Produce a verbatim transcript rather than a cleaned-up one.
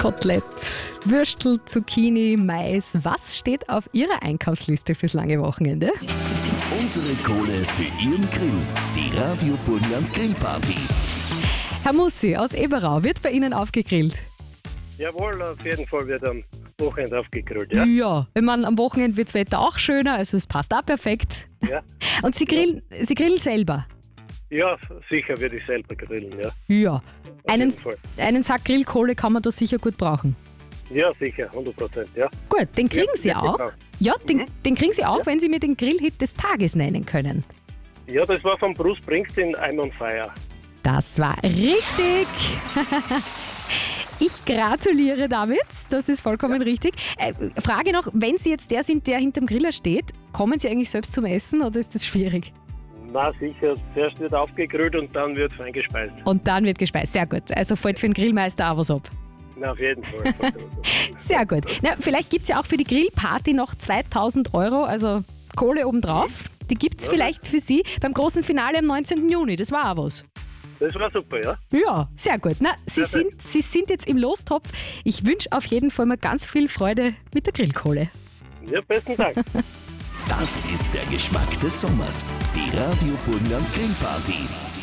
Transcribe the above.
Kotelett, Würstel, Zucchini, Mais. Was steht auf Ihrer Einkaufsliste fürs lange Wochenende? Unsere Kohle für Ihren Grill. Die Radio Burgenland Grillparty. Herr Mussi aus Eberau, wird bei Ihnen aufgegrillt? Jawohl, auf jeden Fall wird am Wochenende aufgegrillt, ja? Ja, ich meine, am Wochenende wird das Wetter auch schöner, also es passt auch perfekt. Ja, Und Sie grillen, Sie grillen selber? ja sicher würde ich selber grillen, ja. Ja. Auf Einen, jeden Fall. einen Sack Grillkohle kann man da sicher gut brauchen. Ja, sicher, hundert Prozent, ja. Gut, den kriegen Ja, Sie wirklich auch. auch. Ja, den, Mhm. den kriegen Sie auch, wenn Sie mir den Grillhit des Tages nennen können. Ja, das war von Bruce Springsteen, I'm on Fire. Das war richtig. Ich gratuliere damit, das ist vollkommen richtig. Äh, Frage noch, wenn Sie jetzt der sind, der hinterm Griller steht, kommen Sie eigentlich selbst zum Essen oder ist das schwierig? Na sicher, zuerst wird aufgegrillt und dann wird eingespeist. Und dann wird gespeist, sehr gut. Also fällt für den Grillmeister auch was ab. Na, auf jeden Fall. Sehr gut. Na, vielleicht gibt es ja auch für die Grillparty noch zweitausend Euro, also Kohle obendrauf. Die gibt es Ja. vielleicht für Sie beim großen Finale am neunzehnten Juni, das war auch was. Das war super, ja? Ja, sehr gut. Na, Sie, Perfekt. sind, Sie sind jetzt im Lostopf. Ich wünsche auf jeden Fall mal ganz viel Freude mit der Grillkohle. Ja, besten Dank. Das ist der Geschmack des Sommers. Die Radio Burgenland Grillparty.